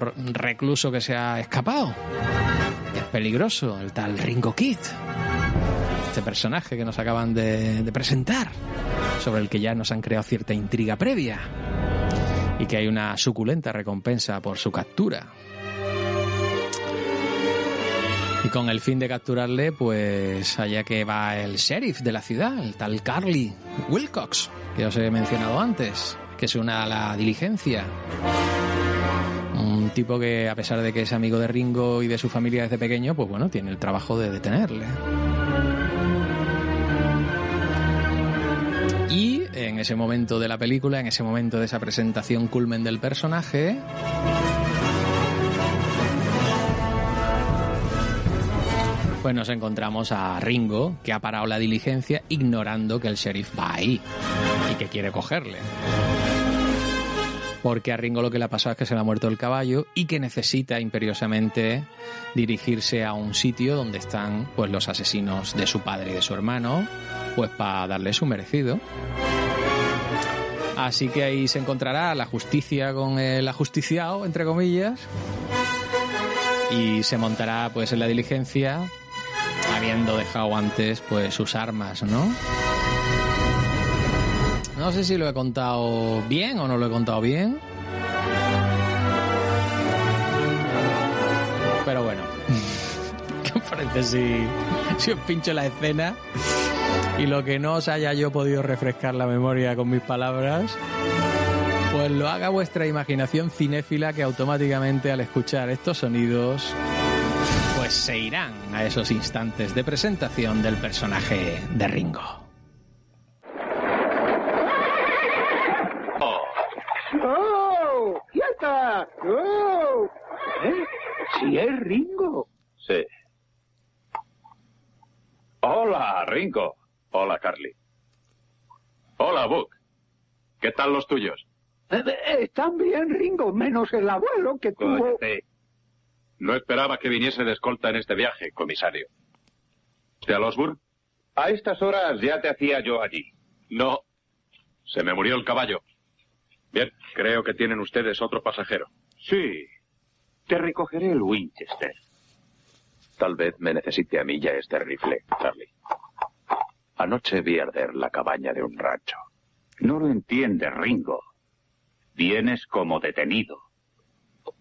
señor recluso que se ha escapado. Es peligroso, el tal Ringo Kid. Este personaje que nos acaban de presentar, sobre el que ya nos han creado cierta intriga previa. Y que hay una suculenta recompensa por su captura. Y con el fin de capturarle, pues allá que va el sheriff de la ciudad, el tal Carly Wilcox, que os he mencionado antes, que se une a la diligencia. Un tipo que, a pesar de que es amigo de Ringo y de su familia desde pequeño, pues bueno, tiene el trabajo de detenerle. Y en ese momento de la película, en ese momento de esa presentación culmen del personaje, pues nos encontramos a Ringo, que ha parado la diligencia ignorando que el sheriff va ahí y que quiere cogerle. Porque a Ringo lo que le ha pasado es que se le ha muerto el caballo y que necesita imperiosamente dirigirse a un sitio donde están pues los asesinos de su padre y de su hermano, pues para darle su merecido. Así que ahí se encontrará la justicia con el ajusticiado, entre comillas, y se montará pues en la diligencia, habiendo dejado antes pues sus armas, ¿no? No sé si lo he contado bien o no lo he contado bien. Pero bueno, ¿qué os parece si os pincho la escena? Y lo que no os haya yo podido refrescar la memoria con mis palabras, pues lo haga vuestra imaginación cinéfila, que automáticamente al escuchar estos sonidos pues se irán a esos instantes de presentación del personaje de Ringo. ¡Oh! ¡Ya está! ¡Oh! ¿Eh? ¿Sí es Ringo? Sí. Hola, Ringo. Hola, Carly. Hola, Buck. ¿Qué tal los tuyos? Están bien, Ringo, menos el abuelo que tuvo... Cállate. No esperaba que viniese de escolta en este viaje, comisario. ¿Usted a Losburn? A estas horas ya te hacía yo allí. No. Se me murió el caballo. Bien, creo que tienen ustedes otro pasajero. Sí. Te recogeré el Winchester. Tal vez me necesite a mí ya este rifle, Charlie. Anoche vi arder la cabaña de un rancho. No lo entiendes, Ringo. Vienes como detenido.